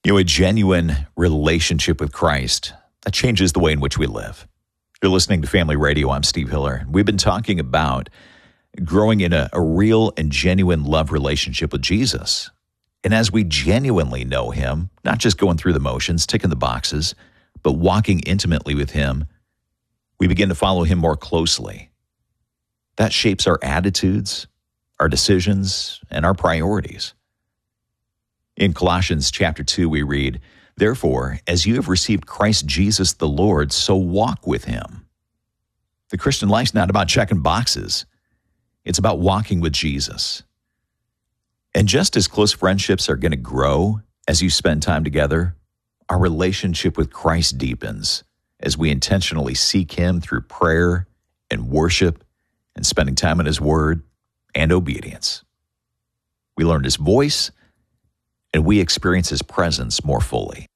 A genuine relationship with Christ, that changes the way in which we live. You're listening to Family Radio. I'm Steve Hiller. We've been talking about growing in a real and genuine love relationship with Jesus. And as we genuinely know Him, not just going through the motions, ticking the boxes, but walking intimately with Him, we begin to follow Him more closely. That shapes our attitudes, our decisions, and our priorities. In Colossians chapter 2, we read, "Therefore, as you have received Christ Jesus the Lord, so walk with Him." The Christian life's not about checking boxes. It's about walking with Jesus. And just as close friendships are going to grow as you spend time together, our relationship with Christ deepens as we intentionally seek Him through prayer and worship and spending time in His Word and obedience. We learn His voice, and we experience His presence more fully.